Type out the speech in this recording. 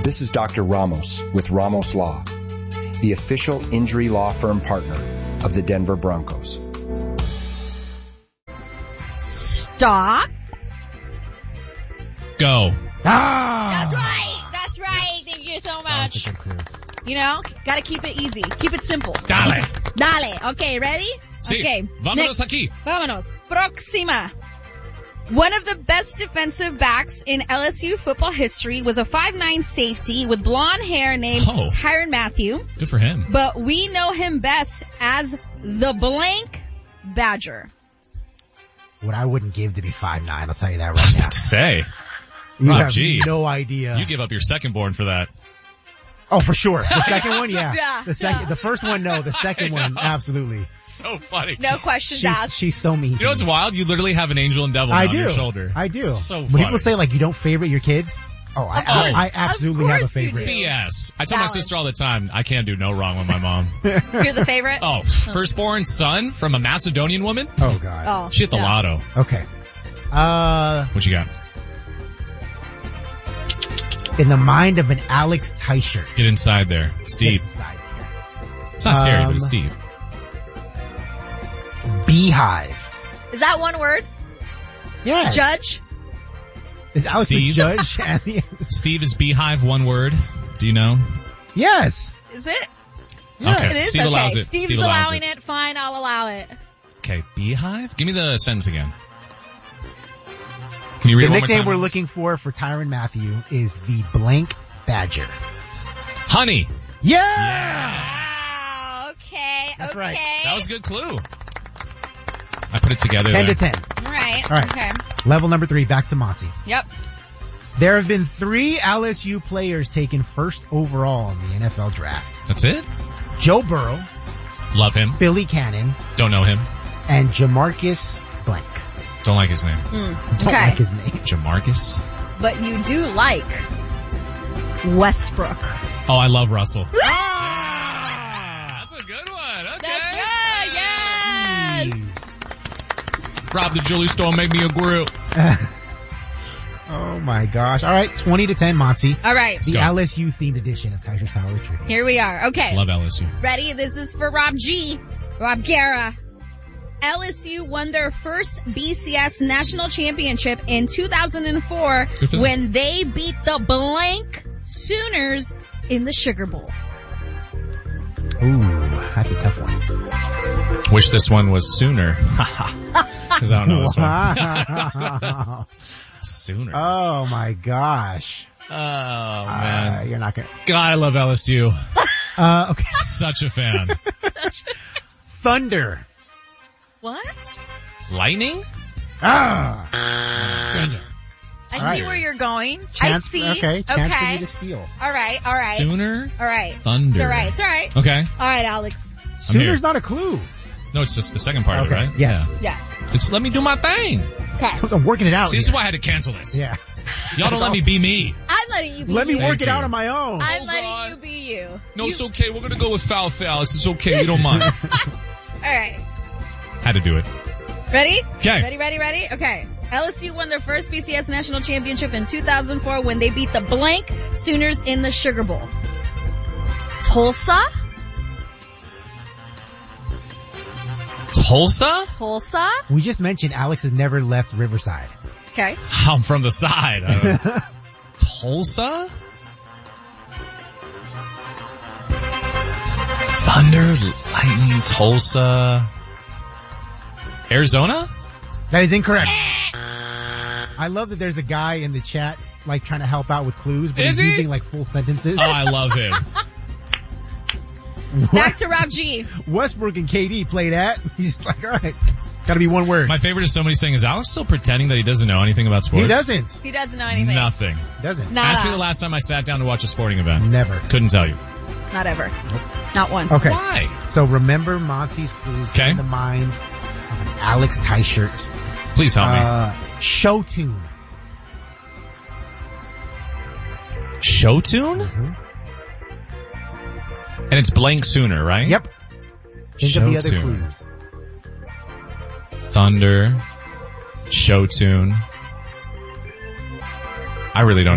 This is Dr. Ramos with Ramos Law, the official injury law firm partner of the Denver Broncos. Stop. Go. That's right. Thank you so much. You know, gotta keep it easy. Keep it simple. Dale. Okay, ready? Sí. Okay. Vámonos aquí. Vámonos. Próxima. One of the best defensive backs in LSU football history was a 5'9" safety with blonde hair named Tyrann Mathieu. Good for him. But we know him best as the blank Badger. What I wouldn't give to be 5'9", I'll tell you that I right was now. about to say. You Rob have G. no idea. You give up your second born for that. Oh, for sure. The second one, yeah. Yeah. The first one, no. The second one, absolutely. So funny. No questions asked. She's so mean. You know what's wild? You literally have an angel and devil on your shoulder. I do. So when funny. people say like you don't favorite your kids, I absolutely have a favorite. BS. I tell my sister all the time, I can't do no wrong with my mom. You're the favorite? Oh, firstborn son from a Macedonian woman? Oh God. Oh. She hit the lotto. Okay. What you got? In the mind of an Alex Teichert. Get inside there. Steve. It's not scary, but it's Steve. Beehive. Is that one word? Yes. Judge? Is Alex Steve? the judge? Steve is beehive, one word. Do you know? Yes. Is it? Yes. Okay. It is? Steve Okay. allows it. Steve's Steve allows allowing it. Fine, I'll allow it. Okay, beehive? Give me the sentence again. Can you read The it one more nickname time? we're looking for Tyrann Mathieu is the blank Badger. Honey. Yeah! Wow, okay, That's okay. right. That was a good clue. I put it together 10 there. to 10. All right, okay. Level number 3, back to Monty. Yep. There have been 3 LSU players taken first overall in the NFL draft. That's it? Joe Burrow, Love him. Billy Cannon, Don't know him. and Jamarcus blank. Don't like his name. Don't Okay. like his name. Jamarcus? But you do like Westbrook. Oh, I love Russell. Ah! That's a good one. Okay. That's right, yes! Rob the jewelry store, make me a grill. Oh my gosh. All right, 20 to 10, Monty. All right, The go. LSU themed edition of Teicher's Tower Trivia. here we are. Okay. Love LSU. Ready? This is for Rob G. Rob Guerra. LSU won their first BCS national championship in 2004 Good for them. when they beat the blank Sooners in the Sugar Bowl. Ooh, that's a tough one. Wish this one was sooner. Because I don't know this one. Sooner. Oh my gosh. Oh, man. You're not gonna. God, I love LSU. Okay. Such a fan. Thunder. What? Lightning? Dang it. I All see right. where you're going. Chance, I see. Okay, chance for Okay. you to steal. All right. Sooner? All right. Thunder. It's all right. It's all right. Okay. All right, Alex. Sooner's not a clue. No, it's just the second part of it, Okay, right? yes. Yeah. Yes. Just let me do my thing. Okay. I'm working it out. See, this is here. why I had to cancel this. Yeah. Y'all don't let me be me. I'm letting you be Let me you. work Thank it out you. on my own. I'm Oh, letting God. you be you. No, You- it's okay. We're going to go with foul. It's okay. We don't mind. All right. Had to do it. Ready? Okay. Ready? Okay. LSU won their first BCS national championship in 2004 when they beat the blank Sooners in the Sugar Bowl. Tulsa? Tulsa? We just mentioned Alex has never left Riverside. Okay. I'm from the side. Tulsa? Thunder, lightning, Tulsa. Arizona? That is incorrect. I love that there's a guy in the chat like trying to help out with clues, but Is he's he? using like full sentences. Oh, I love him. Back to Rob G. Westbrook and KD played at. He's like, all right, gotta be one word. My favorite is somebody saying, is Alex still pretending that he doesn't know anything about sports? He doesn't. He doesn't know anything. Nothing. Doesn't. Nada. Ask me the last time I sat down to watch a sporting event. Never. Couldn't tell you. Not ever. Not once. Okay. Why? So remember Monty's clues Okay. in the mind of an Alex Teichert. Please help me. Show tune. Show tune? And it's blank sooner, right? Yep. Think Show of the other tune. clues. Thunder. Show tune. I really don't